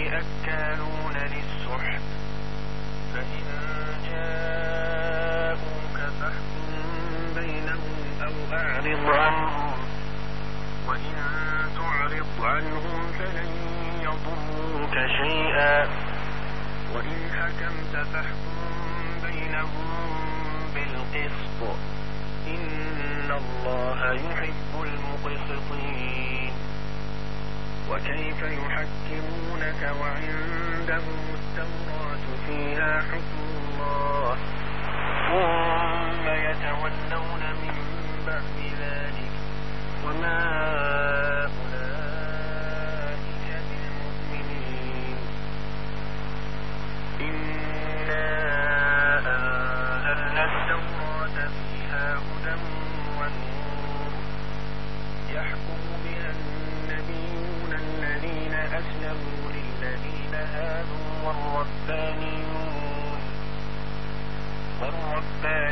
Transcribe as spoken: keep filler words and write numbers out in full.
أكالون للسحت فإن جاءوك فاحكم بينهم أو أعرض عنهم وإن تعرض عنهم فلن يضروك شيئا وإن حكمت فاحكم بينهم بالقسط إن الله يحب المقسطين. وكيف يحكمونك وعندهم التوراة فيها حكم الله ثم يتولون من بعد ذلك وما أولئك بالمؤمنين. إنا أنزلنا التوراة فيها هدى ونور يحكم بها النبيون الذين أسلموا للذين هادوا والربانيون والربانيون